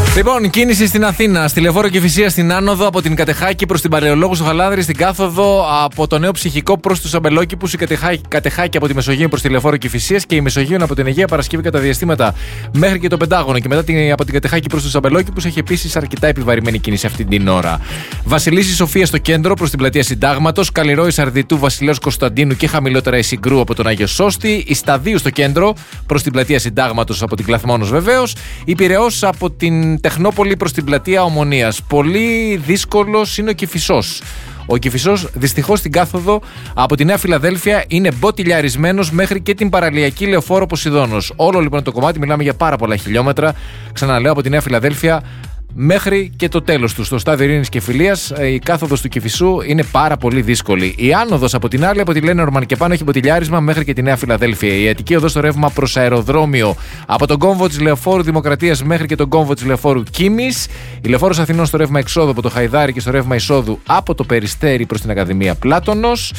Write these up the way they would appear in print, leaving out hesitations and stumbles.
Λοιπόν, κίνηση στην Αθήνα, στη Λεωφόρο Κηφισίας στην άνοδο από την Κατεχάκη προς την Παλαιολόγου στο Χαλάνδρη, στην κάθοδο από το Νέο Ψυχικό προς τους Αμπελόκηπους, η Κατεχάκη από τη Μεσογείο προς τη Λεωφόρο Κηφισίας και η Μεσογείο από την Αιγαία Παρασκευή κατά διαστήματα μέχρι και το Πεντάγωνο. Και μετά από την Κατεχάκη προς τους Αμπελόκηπους έχει επίσης αρκετά επιβαρημένη κίνηση αυτή την ώρα. Βασιλίσσης Σοφία στο κέντρο προς την πλατεία Συντάγματος, Καλλιρόης Αρδιτού, Βασιλέως Κωνσταντίνου και χαμηλότερα η Συγκρού από τον Άγιο Σώστη, η Σταδίου στο κέντρο προς την πλατεία Συντάγματος από την Κλαθμόνος βεβαίως, η Πειραιώς από την Τεχνόπολη προς την πλατεία Ομονίας. Πολύ δύσκολος είναι ο Κηφισός. Ο Κηφισός δυστυχώς στην κάθοδο από τη Νέα Φιλαδέλφια είναι μποτιλιαρισμένος μέχρι και την παραλιακή Λεωφόρο Ποσειδώνος. Όλο λοιπόν το κομμάτι, μιλάμε για πάρα πολλά χιλιόμετρα, ξαναλέω, από τη Νέα Φιλαδέλφια μέχρι και το τέλος του. Στο στάδιο Ειρήνης και Φιλίας, η κάθοδος του Κηφισού είναι πάρα πολύ δύσκολη. Η άνοδος από την άλλη, από τη Λένε Ορμαν και πάνω, έχει μποτιλιάρισμα μέχρι και τη Νέα Φιλαδέλφια. Η Αττική οδός στο ρεύμα προς αεροδρόμιο από τον κόμβο της Λεωφόρου Δημοκρατίας μέχρι και τον κόμβο της Λεωφόρου Κίμης. Η Λεωφόρος Αθηνών στο ρεύμα εξόδου από το Χαϊδάρι και στο ρεύμα εισόδου από το Περιστέρι προς την Ακαδημία Πλάτωνος.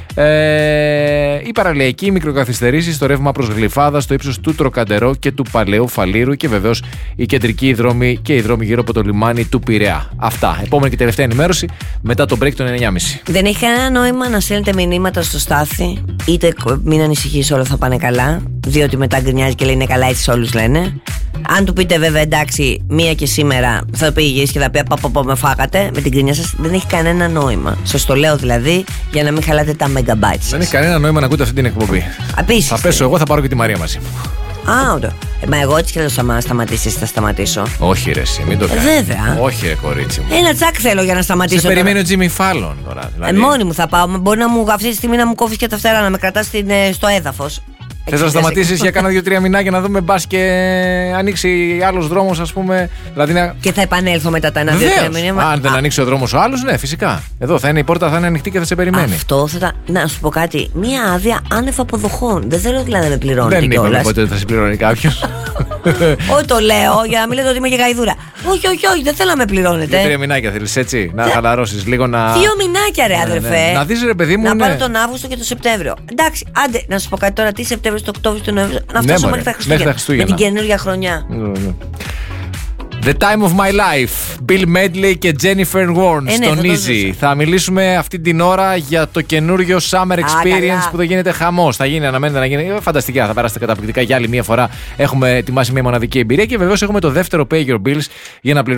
Η παραλιακή μικροκαθυστερήσεις στο ρεύμα προς Γλυφάδα στο ύψος του Τροκαντερό και του Παλαιού Φαλήρου και βεβαίως η κεντρική δρόμη και οι δρόμοι γύρω από το λιμάνι του Πειραιά. Αυτά. Επόμενη και τελευταία ενημέρωση μετά το break των 9.30. Δεν έχει κανένα νόημα να στέλνετε μηνύματα στο Στάθη, είτε μην ανησυχείς, όλα θα πάνε καλά, διότι μετά γκρινιάζει και λέει είναι καλά, έτσι όλους λένε. Αν του πείτε βέβαια εντάξει, μία και σήμερα θα πει υγιής και θα πει από με φάγατε, με την γκρινιά σας δεν έχει κανένα νόημα. Σας το λέω δηλαδή για να μην χαλάτε τα megabytes σας. Δεν έχει κανένα νόημα να ακούτε αυτή την εκπομπή. Επίσης, θα πέσω εγώ, θα πάρω και τη Μαρία μαζί μου. Ωραία. Μα εγώ έτσι και θα σταματήσεις, θα σταματήσω. Όχι ρε εσύ, μην το κάνεις. Βέβαια. Όχι ρε κορίτσι μου. Ένα τσάκ θέλω για να σταματήσω. Σε περιμένει ο Τζίμι Φάλλον τώρα. Δηλαδή. Μόνη μου θα πάω. Μπορεί να μου αυτή τη στιγμή να μου κόβεις και τα φτερά, να με κρατάς στο έδαφος. Θες να σταματήσεις για κάνα 2-3 μηνάκια να δούμε μπας και ανοίξει άλλος δρόμος, ας πούμε. Δηλαδή Και θα επανέλθω μετά τα 1-2-3 μηνύματα. Αν δεν ανοίξει ο δρόμος ο άλλος, ναι, φυσικά. Εδώ θα είναι η πόρτα, θα είναι ανοιχτή και θα σε περιμένει. Αυτό θα τα. Να σου πω κάτι. Μία άδεια άνευ αποδοχών. Δεν θέλω δηλαδή να με πληρώνετε κιόλας. Δεν είπαμε ποτέ ότι θα σε πληρώνει κάποιος. Όχι, το λέω για να μην λέτε ότι είμαι και γαϊδούρα. Όχι, δεν θέλω να με πληρώνετε. 2-3 μηνάκια θέλεις έτσι, να χαλαρώσεις λίγο να. 2 μηνάκια ρε αδερφέ. Να δεις ρε παιδί μου. Να πάρω τον Αύγουστο και τον Σεπτέμβριο. Εντάξει, άντε να σου πω κάτι τώρα. Τι Σεπτέμβριο, το Οκτώβριο, το Νοέμβριο. Να φτάσω μέχρι τα Χριστούγεννα. Με την καινούργια χρονιά. The Time of My Life, Bill Medley και Jennifer Warnes στον Easy. Θα μιλήσουμε αυτή την ώρα για το καινούριο Summer Experience που θα γίνεται χαμός. Θα γίνει, αναμένεται να γίνει φανταστικά. Θα περάσετε καταπληκτικά για άλλη μια φορά. Έχουμε ετοιμάσει μια μοναδική εμπειρία και βεβαίως έχουμε το δεύτερο Pay Your Bills για να πληρώσετε